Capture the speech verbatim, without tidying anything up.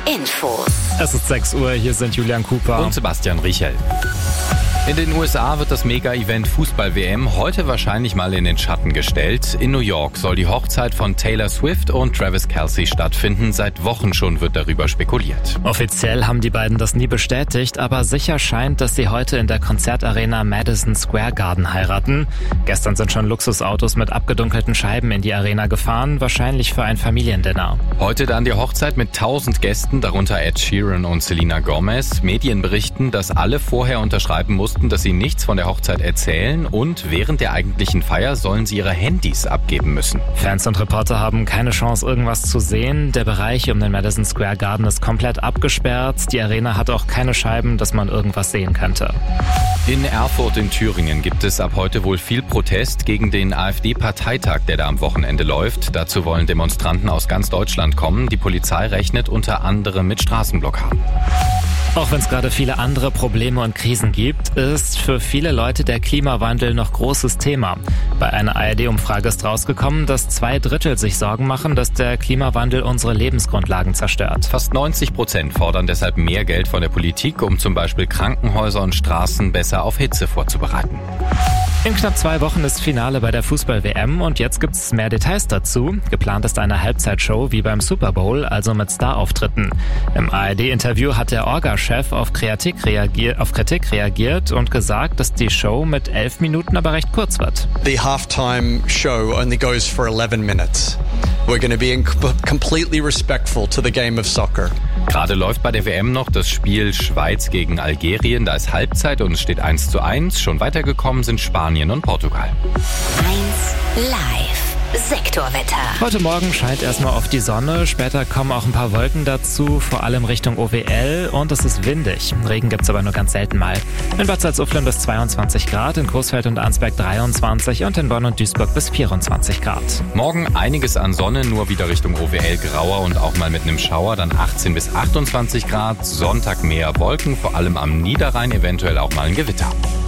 Infos. Es ist sechs Uhr, hier sind Julian Cooper und Sebastian Riechel. In den U S A wird das Mega-Event Fußball-W M heute wahrscheinlich mal in den Schatten gestellt. In New York soll die Hochzeit von Taylor Swift und Travis Kelce stattfinden. Seit Wochen schon wird darüber spekuliert. Offiziell haben die beiden das nie bestätigt, aber sicher scheint, dass sie heute in der Konzertarena Madison Square Garden heiraten. Gestern sind schon Luxusautos mit abgedunkelten Scheiben in die Arena gefahren, wahrscheinlich für ein Familiendinner. Heute dann die Hochzeit mit tausend Gästen, darunter Ed Sheeran und Selena Gomez. Medien berichten, dass alle vorher unterschreiben mussten, dass sie nichts von der Hochzeit erzählen, und während der eigentlichen Feier sollen sie ihre Handys abgeben müssen. Fans und Reporter haben keine Chance, irgendwas zu sehen. Der Bereich um den Madison Square Garden ist komplett abgesperrt. Die Arena hat auch keine Scheiben, dass man irgendwas sehen könnte. In Erfurt in Thüringen gibt es ab heute wohl viel Protest gegen den AfD-Parteitag, der da am Wochenende läuft. Dazu wollen Demonstranten aus ganz Deutschland kommen. Die Polizei rechnet unter anderem mit Straßenblockaden. Auch wenn es gerade viele andere Probleme und Krisen gibt, ist für viele Leute der Klimawandel noch großes Thema. Bei einer A R D-Umfrage ist rausgekommen, dass zwei Drittel sich Sorgen machen, dass der Klimawandel unsere Lebensgrundlagen zerstört. Fast neunzig Prozent fordern deshalb mehr Geld von der Politik, um zum Beispiel Krankenhäuser und Straßen besser auf Hitze vorzubereiten. In knapp zwei Wochen ist Finale bei der Fußball-W M und jetzt gibt es mehr Details dazu. Geplant ist eine Halbzeitshow wie beim Super Bowl, also mit Star-Auftritten. Im A R D-Interview hat der Orga-Chef auf Kritik, reagier- auf Kritik reagiert und gesagt, dass die Show mit elf Minuten aber recht kurz wird. The halftime show only goes for eleven minutes. We're going to be completely respectful to the game of soccer. Gerade läuft bei der W M noch das Spiel Schweiz gegen Algerien. Da ist Halbzeit und es steht eins zu eins. Schon weitergekommen sind Spanien und Portugal. eins Live. Sektorwetter. Heute Morgen scheint erstmal oft die Sonne, später kommen auch ein paar Wolken dazu, vor allem Richtung O W L, und es ist windig. Regen gibt's aber nur ganz selten mal. In Bad Salzuflen bis zweiundzwanzig Grad, in Coesfeld und Arnsberg dreiundzwanzig und in Bonn und Duisburg bis vierundzwanzig Grad. Morgen einiges an Sonne, nur wieder Richtung O W L grauer und auch mal mit einem Schauer, dann achtzehn bis achtundzwanzig Grad. Sonntag mehr Wolken, vor allem am Niederrhein, eventuell auch mal ein Gewitter.